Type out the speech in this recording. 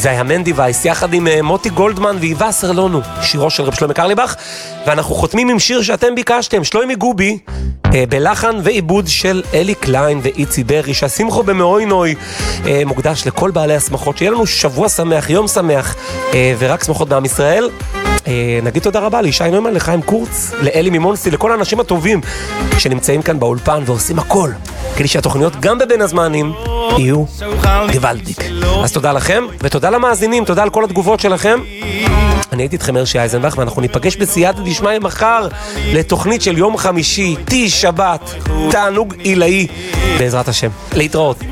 זה היה מנדי וייס, יחד עם מוטי גולדמן ואיבה סרלונו, שירו של רב שלמה קרליבך, ואנחנו חותמים עם שיר שאתם ביקשתם, שלומי גובי, בלחן ועיבוד של אלי קליין ואיצי ברי, שהשמחו במאוי נוי, מוקדש לכל בעלי השמחות, שיהיה לנו שבוע שמח, יום שמח, ורק שמחות בעם ישראל. נגיד תודה רבה לישי נוימן, לחיים קורץ, לאלי ממונסי, לכל האנשים הטובים שנמצאים כאן באולפן ועושים הכל כדי שהתוכניות גם בבין הזמנים יהיו גוואלדיק. אז תודה לכם ותודה למאזינים, תודה על כל התגובות שלכם. אני הייתי איתכם הרשי אייזנבך, ואנחנו ניפגש בסייעתא דשמיא מחר לתוכנית של יום חמישי, שבת, תענוג עילאי בעזרת השם. להתראות.